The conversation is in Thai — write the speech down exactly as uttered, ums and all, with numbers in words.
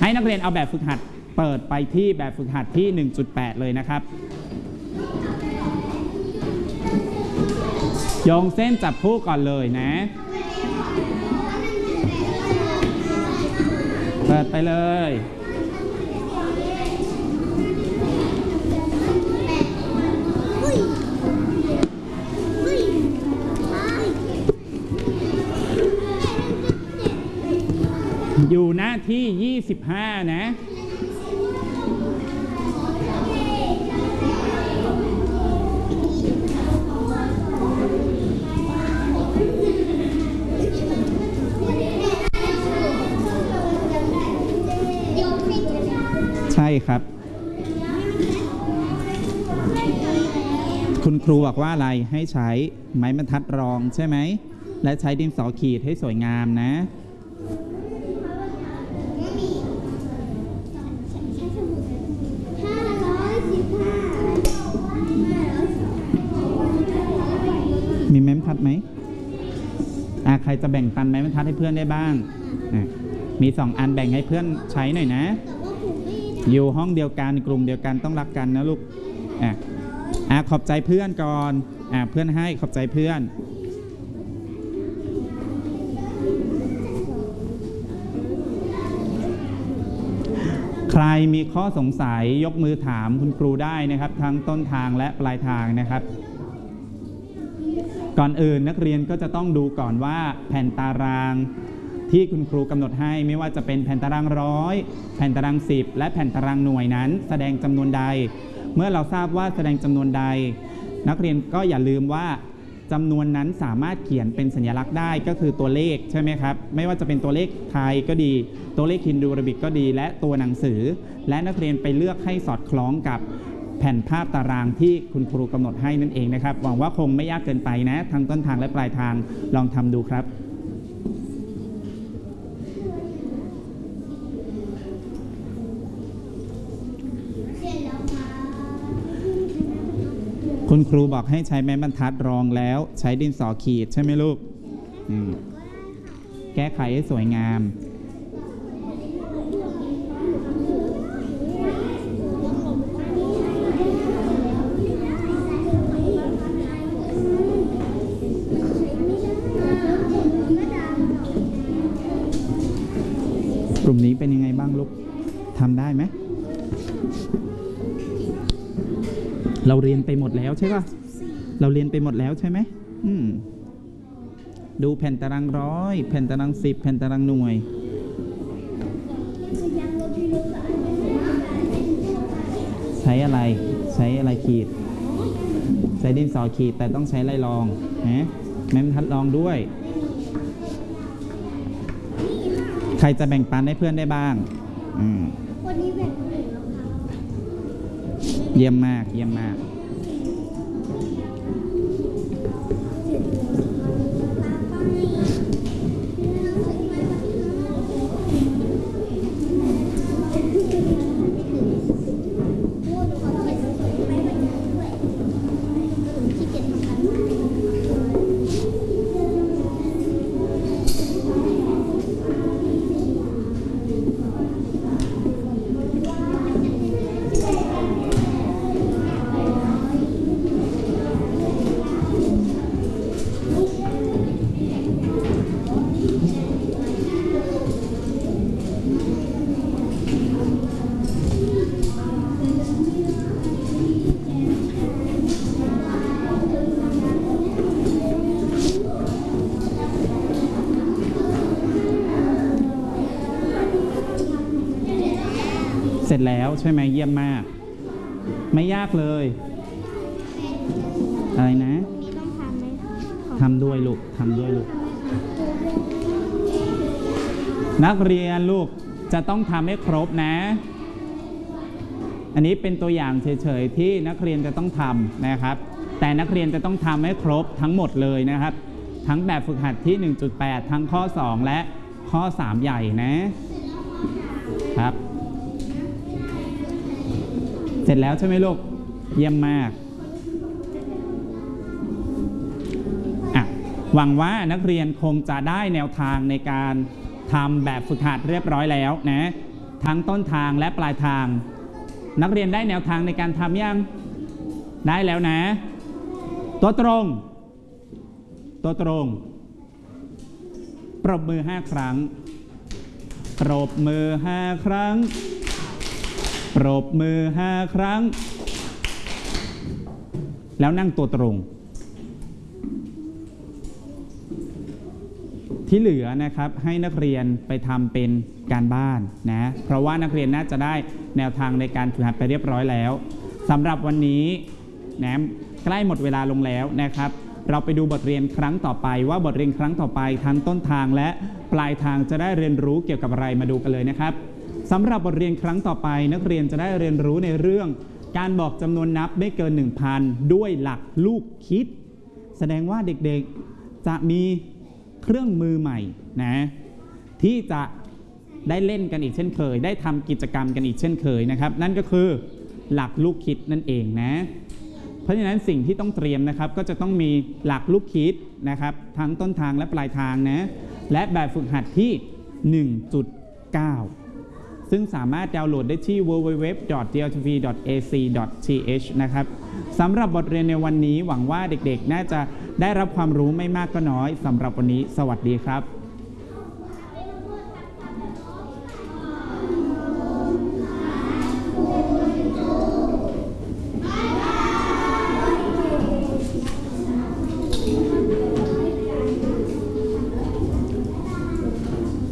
ให้นักเรียนเอาแบบฝึกหัดเปิดไปที่แบบฝึกหัดที่ หนึ่งจุดแปด เลยนะครับโยงเส้นจับคู่ก่อนเลยนะเปิดไปเลยอยู่หน้าที่ยี่สิบห้านะใช่ครับคุณครูบอกว่าอะไรให้ใช้ไม้บรรทัดรองใช่ไหมและใช้ดินสอขีดให้สวยงามนะมีไม้บรรทัดไหมอ่ะใครจะแบ่งปันไม้บรรทัดให้เพื่อนได้บ้างอ่ะมีสองอันแบ่งให้เพื่อนใช้หน่อยนะอยู่ห้องเดียวกันกลุ่มเดียวกันต้องรักกันนะลูกอ่ะอ่ะขอบใจเพื่อนก่อนอ่ะเพื่อนให้ขอบใจเพื่อนใครมีข้อสงสัยยกมือถามคุณครูได้นะครับทั้งต้นทางและปลายทางนะครับก่อนอื่นนักเรียนก็จะต้องดูก่อนว่าแผ่นตารางที่คุณครูกำหนดให้ไม่ว่าจะเป็นแผ่นตารางร้อยแผ่นตารางสิบและแผ่นตารางหน่วยนั้นแสดงจำนวนใดเมื่อเราทราบว่าแสดงจำนวนใดนักเรียนก็อย่าลืมว่าจำนวนนั้นสามารถเขียนเป็นสัญลักษณ์ได้ก็คือตัวเลขใช่ไหมครับไม่ว่าจะเป็นตัวเลขไทยก็ดีตัวเลขฮินดูอาราบิกก็ดีและตัวหนังสือและนักเรียนไปเลือกให้สอดคล้องกับแผ่นภาพตารางที่คุณครูกำหนดให้นั่นเองนะครับหวังว่าคงไม่ยากเกินไปนะทั้งต้นทางและปลายทางลองทำดูครับคุณครูบอกให้ใช้ไม้บรรทัดรองแล้วใช้ดินสอขีดใช่ไหมลูกแก้ไขให้สวยงามกลุ่มนี้เป็นยังไงบ้างลูกทำได้ไหมเราเรียนไปหมดแล้วใช่ป่ะเราเรียนไปหมดแล้วใช่ไหมอืมดูแผ่นตารางร้อยแผ่นตารางสิบแผ่นตารางหน่วยใช้อะไรใช้อะไรขีดใช้ดินสอขีดแต่ต้องใช้ลายรองนะแม้บรรทัดรองด้วยใครจะแบ่งปันให้เพื่อนได้บ้างอืมวันนี้แบ่งหนึ่งแล้วค่ะเยี่ยมมากเยี่ยมมากเสร็จแล้วใช่ไหมเยี่ยมมากไม่ยากเลยอะไรนะทำด้วยลูกทำด้วยลูกนักเรียนลูกจะต้องทำให้ครบนะอันนี้เป็นตัวอย่างเฉยๆที่นักเรียนจะต้องทำนะครับแต่นักเรียนจะต้องทำให้ครบทั้งหมดเลยนะครับทั้งแบบฝึกหัดที่ หนึ่งจุดแปด ทั้งข้อสองและข้อสามใหญ่นะครับเสร็จแล้วใช่ไหมลูกเยี่ยมมากอ่ะหวังว่านักเรียนคงจะได้แนวทางในการทำแบบฝึกหัดเรียบร้อยแล้วนะทั้งต้นทางและปลายทางนักเรียนได้แนวทางในการทำยังได้แล้วนะตัวตรงตัวตรงปรบมือห้าครั้งปรบมือห้าครั้งปรบมือห้าครั้งแล้วนั่งตัวตรงที่เหลือนะครับให้นักเรียนไปทำเป็นการบ้านนะเพราะว่านักเรียนน่าจะได้แนวทางในการฝึกหัดไปเรียบร้อยแล้วสำหรับวันนี้นะใกล้หมดเวลาลงแล้วนะครับเราไปดูบทเรียนครั้งต่อไปว่าบทเรียนครั้งต่อไปทั้งต้นทางและปลายทางจะได้เรียนรู้เกี่ยวกับอะไรมาดูกันเลยนะครับสำหรับบทเรียนครั้งต่อไปนักเรียนจะได้เรียนรู้ในเรื่องการบอกจำนวนนับไม่เกิน หนึ่งพัน ด้วยหลักลูกคิดแสดงว่าเด็กๆจะมีเครื่องมือใหม่นะที่จะได้เล่นกันอีกเช่นเคยได้ทำกิจกรรมกันอีกเช่นเคยนะครับนั่นก็คือหลักลูกคิดนั่นเองนะเพราะฉะนั้นสิ่งที่ต้องเตรียมนะครับก็จะต้องมีหลักลูกคิดนะครับทั้งต้นทางและปลายทางนะและแบบฝึกหัดที่ หนึ่งจุดเก้า ซึ่งสามารถดาวน์โหลดได้ที่ ดับเบิลยู ดับเบิลยู ดับเบิลยู ดอท ดี แอล ที วี ดอท เอ ซี ดอท ที เอช นะครับสำหรับบทเรียนในวันนี้หวังว่าเด็กๆน่าจะได้รับความรู้ไม่มากก็น้อยสำหรับวันนี้สวัสดีครับ